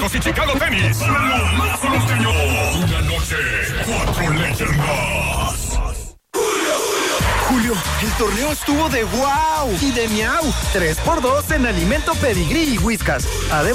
y Chicago Tennis. Para lo más norteño. Una noche, 4 leyendas. Julio, el torneo estuvo de wow y de miau. 3x2 en alimento Pedigrí y Whiskas. Además,